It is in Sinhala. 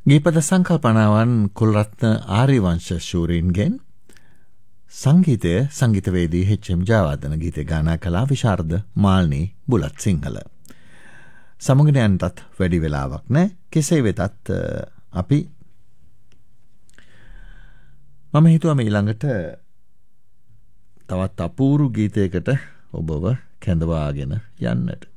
ගීපද සංකල්පනාවන් කුලරත්න ආර්යවංශ ශූරීන්ගෙන් සංගීතය සංගීතවේදී HM ජයවර්ධන ගීතය ගායනා කළා විශාරද මාල්නී බුලත් සිංහල. සමුගෙන යන්නටත් වැඩි වෙලාවක් නැහැ. කෙසේ වෙතත් අපි මම හිතුවා මේ ළඟට තවත් අපූරු ගීතයකට ඔබව කැඳවාගෙන යන්නට.